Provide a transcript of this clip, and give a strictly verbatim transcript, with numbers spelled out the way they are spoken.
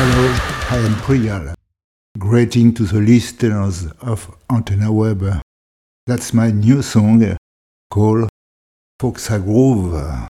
Hello, I am Prial. Greeting to the listeners of Antenna Web. That's my new song called Foxa Groove.